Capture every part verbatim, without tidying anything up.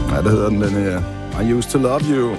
Ja, det hedder den, den her. I used to love you.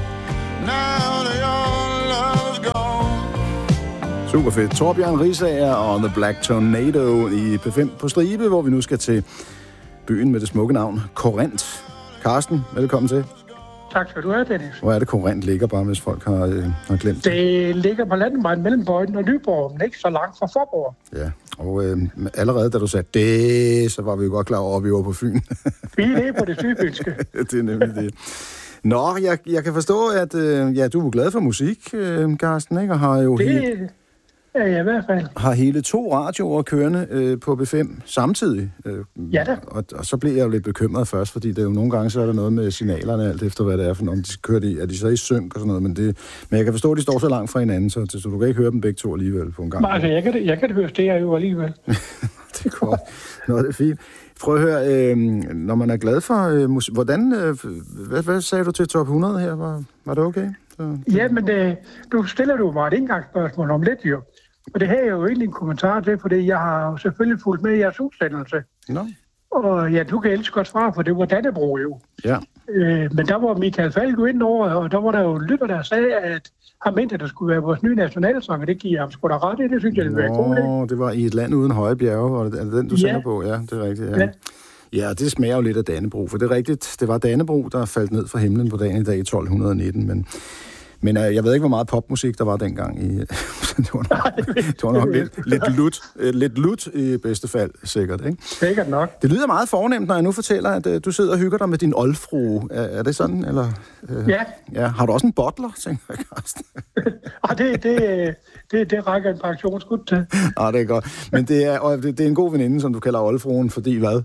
Super fedt. Torbjørn Risager og The Black Tornado i P fem på Stribe, hvor vi nu skal til byen med det smukke navn Korinth. Carsten, velkommen til. Tak skal du have, Dennis. Hvor er det, Korinth ligger, bare hvis folk har, øh, har glemt det? Det ligger på landevejen mellem Bøjden og Nyborg, men ikke så langt fra Forborg. Ja, og øh, allerede da du sagde det, så var vi jo godt klar over, at vi var på Fyn. Vi er det på det sydfynske. Det er nemlig det. Nå, jeg, jeg kan forstå, at øh, ja, du er glad for musik, øh, Carsten, ikke? Og har jo det he- er jeg i hvert fald. Har hele to radioer kørende øh, på B fem samtidig. Øh, ja da. Og, og så blev jeg jo lidt bekymret først, fordi det er jo nogle gange, så er der noget med signalerne, alt efter hvad det er, for om de kører de, er de så i synk og sådan noget, men, det, men jeg kan forstå, at de står så langt fra hinanden, så, så du kan ikke høre dem begge to alligevel på en gang. Nej, altså, jeg kan det, jeg kan det høre, det er jo alligevel. Det er godt. Nå, det er fint. Prøv at høre, øh, når man er glad for øh, musik, hvordan, øh, hvad, hvad sagde du til top hundrede her? Var, var det okay? Så, ja, men øh, du stiller du mig et indgangsspørgsmål om lidt, jo. Og det her er jo egentlig en kommentar til, fordi jeg har jo selvfølgelig fulgt med i jeres udsendelse. Nå. Og ja, du kan elske godt svare, for det var Dannebro jo. Ja. Øh, men der var Michael Falk jo ind over, og der var der jo lytter, der sagde, at han mente, at der skulle være vores nye nationalsang, og det giver ham sgu da ret i. Det synes jeg, det ville være god idé. Det var I et land uden høje bjerge, og er det den, du ja. sender på? Ja, det er rigtigt. Ja. Ja. Ja, det smager jo lidt af Dannebro, for det er rigtigt. Det var Dannebro, der faldt ned fra himlen på dagen i dag i tolv nitten, men... Men øh, jeg ved ikke, hvor meget popmusik der var dengang. I, det var nok, det var nok lidt, lidt, lut, lidt lut i bedste fald, sikkert. Ikke? Sikkert nok. Det lyder meget fornemt, når jeg nu fortæller, at øh, du sidder og hygger dig med din oldfrue. Er, er det sådan? Eller, øh, ja. ja. Har du også en bottler, tænker jeg, Carsten? ah, det, det, det, det rækker en par aktionsskud til. Ah, det er godt. Men det er, og det, det er en god veninde, som du kalder oldfruen, fordi hvad?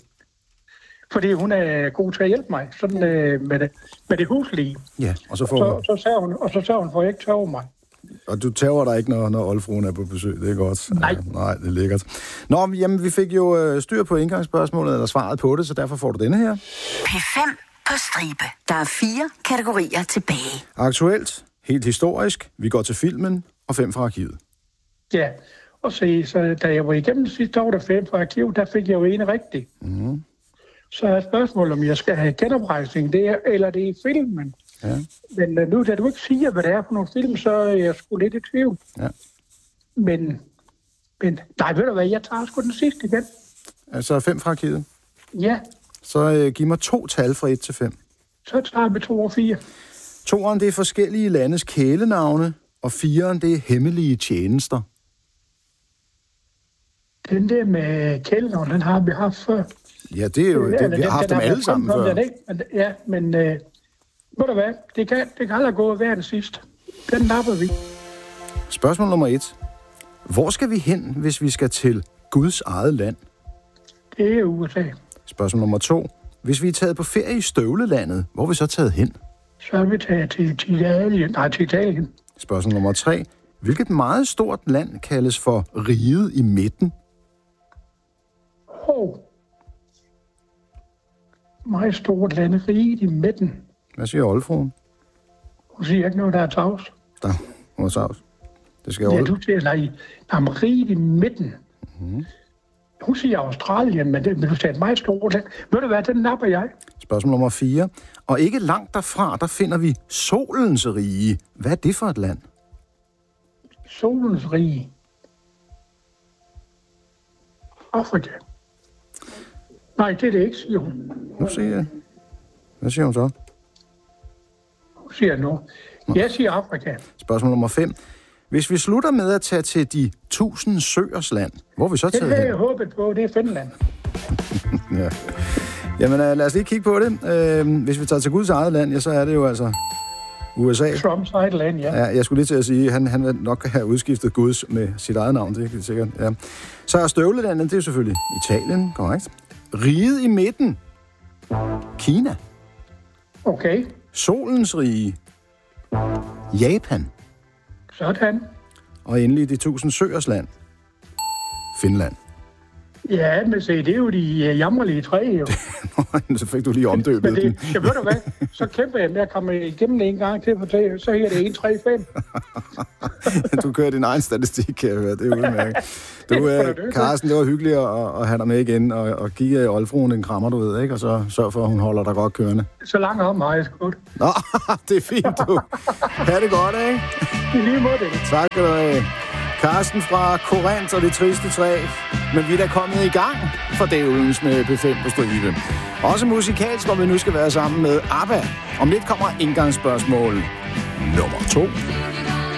Fordi hun er god til at hjælpe mig sådan, øh, med, det, med det huslige. Ja, og så får så, så sagde hun, og så sagde hun, for jeg ikke tørre mig. Og du tæver dig ikke, når, når oldfruen er på besøg, det er godt. Nej. Ja, nej, det er lækkert. Nå, jamen, vi fik jo øh, styr på indgangsspørgsmålet, eller svaret på det, så derfor får du denne her. P fem på stribe. Der er fire kategorier tilbage. Aktuelt, helt historisk, vi går til filmen, og fem fra arkivet. Ja, og se, så da jeg var igennem sidste år, der fem fra arkivet, der fik jeg jo en rigtig. Mm. Så er spørgsmålet, om jeg skal have genoprejsning, det er, eller det er i filmen. Ja. Men uh, nu, da du ikke siger, hvad det er for nogle film, så er jeg sgu lidt i tvivl. Ja. Men, men, nej, ved du hvad, jeg tager sgu den sidste igen. Altså fem fra arkivet? Ja. Så øh, giv mig to tal fra et til fem. Så tager vi to og fire. Toeren, det er forskellige landes kælenavne, og fireren, det er hemmelige tjenester. Den der med kælenavn, den har vi haft før. Ja, det er jo, det, vi har haft dem alle sammen før. Den, men, ja, men øh, ved du hvad, det kan, det kan aldrig gå at være den sidste. Den napper vi. Spørgsmål nummer et. Hvor skal vi hen, hvis vi skal til Guds eget land? Det er U S A. Spørgsmål nummer to. Hvis vi er taget på ferie i støvlelandet, hvor er vi så taget hen? Så er vi taget til, til Italien. Nej, til Italien. Spørgsmål nummer tre. Hvilket meget stort land kaldes for riget i midten? Åh. Oh. Meget stort land, riget i midten. Hvad siger oldfruen? Hun siger ikke noget, der er tavs. Der, hun er tavs. Det skal ja, holde. du siger, nej, der er riget i midten. Mm-hmm. Hun siger Australien, men, det, men du siger et meget stort land. Ved du hvad, den napper jeg. Spørgsmål nummer fire. Og ikke langt derfra, der finder vi solens rige. Hvad er det for et land? Solens rige. Afrika. Nej, det er det ikke, siger hun. Nu siger jeg. Hvad siger hun så? Hun siger nu. Jeg siger Afrika. Spørgsmål nummer fem. Hvis vi slutter med at tage til de tusind søers land, hvor er vi så taget hen? Det har jeg håbet på, det er Finland. Ja. Jamen lad os lige kigge på det. Øh, hvis vi tager til Guds eget land, ja, så er det jo altså U S A. Trumps eget land, ja. Ja, jeg skulle lige til at sige, at han, han vil nok have udskiftet Guds med sit eget navn, det er sikkert. Ja. Så er støvlelandet, det er jo selvfølgelig Italien, korrekt. Riget i midten, Kina. Okay. Solens rige, Japan. Sådan. Og endelig de tusind søers land, Finland. Ja, men se, det er jo de uh, jammerlige træ, jo. Så fik du lige omdøbet men det, den. Jeg ved du hvad, så kæmper jeg med at komme igennem en gang til, for det, så her det en tre fem. Du kører din egen statistik, kan jeg høre. Det er udmærket. Du, uh, Carsten, det var hyggeligt at, at have dig med igen, og, og give Olfruen en krammer, du ved, ikke? Og så sørg for, at hun holder dig godt kørende. Så langt om mig, jeg skudt. Nå, det er fint, du. Ha' det godt, ikke? I lige måde det. Tak skal du have. Carsten fra Korant og det triste træ. Men vi er da kommet i gang for dævelens med P fem på stribe. Også musikalsk, hvor vi nu skal være sammen med ABBA. Om lidt kommer indgangsspørgsmål nummer to.